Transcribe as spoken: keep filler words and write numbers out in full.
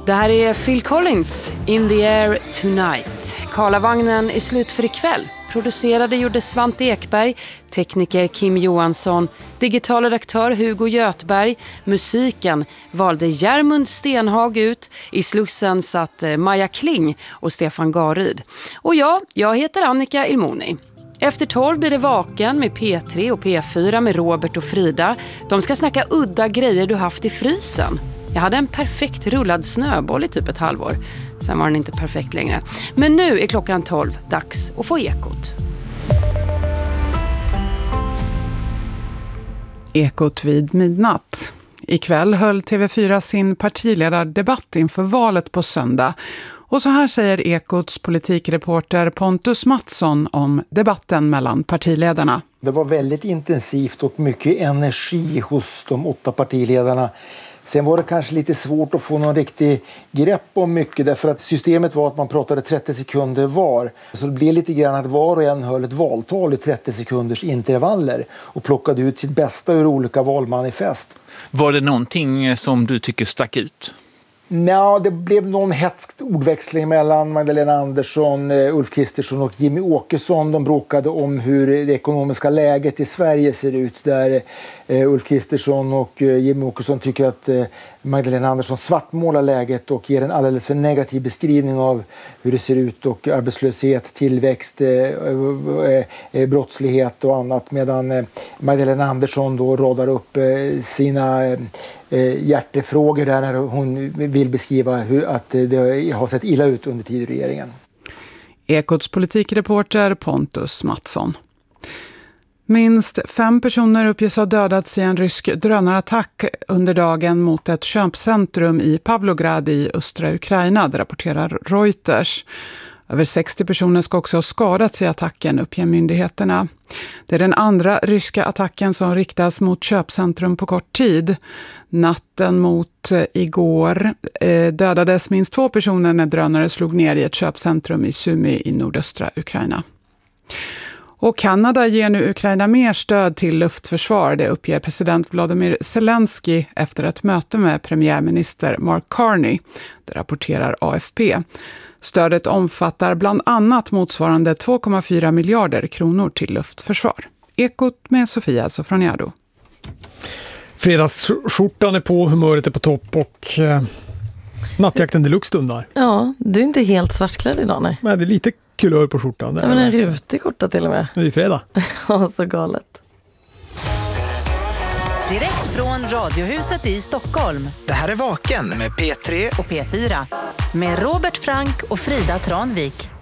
Det här är Phil Collins, In the Air Tonight. Karlavagnen är slut för ikväll. Producerade gjorde Svante Ekberg, tekniker Kim Johansson, digital redaktör Hugo Götberg. Musiken valde Järmund Stenhag ut. I Slussen satt Maja Kling och Stefan Garyd. Och ja, jag heter Annika Ilmoni. Efter tolv blir det Vaken med P tre och P fyra med Robert och Frida. De ska snacka udda grejer du haft i frysen. Jag hade en perfekt rullad snöboll i typ ett halvår. Sen var den inte perfekt längre. Men nu är klockan tolv, dags att få Ekot. Ekot vid midnatt. Ikväll höll T V fyra sin partiledardebatt inför valet på söndag. Och så här säger Ekots politikreporter Pontus Mattsson om debatten mellan partiledarna. Det var väldigt intensivt och mycket energi hos de åtta partiledarna. Sen var det kanske lite svårt att få någon riktig grepp om mycket därför att systemet var att man pratade trettio sekunder var. Så det blev lite grann att var och en höll ett valtal i trettio sekunders intervaller och plockade ut sitt bästa ur olika valmanifest. Var det någonting som du tycker stack ut? Ja, det blev någon hätsk ordväxling mellan Magdalena Andersson, Ulf Kristersson och Jimmy Åkesson. De bråkade om hur det ekonomiska läget i Sverige ser ut. Där Ulf Kristersson och Jimmy Åkesson tycker att Magdalena Andersson svartmålar läget och ger en alldeles för negativ beskrivning av hur det ser ut och arbetslöshet, tillväxt, brottslighet och annat. Medan Magdalena Andersson då radar upp sina hjärtefrågor där när hon vill beskriva hur att det har sett illa ut under tid i regeringen. Ekots politikreporter Pontus Mattsson. Minst fem personer uppges ha dödats i en rysk drönarattack under dagen mot ett köpcentrum i Pavlograd i östra Ukraina, det rapporterar Reuters. Över sextio personer ska också ha skadats i attacken, uppger myndigheterna. Det är den andra ryska attacken som riktas mot köpcentrum på kort tid. Natten mot igår eh, dödades minst två personer när drönare slog ner i ett köpcentrum i Sumy i nordöstra Ukraina. Och Kanada ger nu Ukraina mer stöd till luftförsvar, det uppger president Volodymyr Zelensky efter ett möte med premiärminister Mark Carney, det rapporterar A F P. Stödet omfattar bland annat motsvarande två komma fyra miljarder kronor till luftförsvar. Ekot med Sofia Sofroniado. Fredagsskjortan är på, humöret är på topp och eh, nattjakten deluxe stundar. Ja, du är inte helt svartklädd idag, nej. Nej, det är lite kulör på skjortan. Ja, men en rutig skjorta till och med. Det är fredag. Ja, så galet. Direkt från Radiohuset i Stockholm. Det här är Vaken med P tre och P fyra. Med Robert Frank och Frida Tranvik.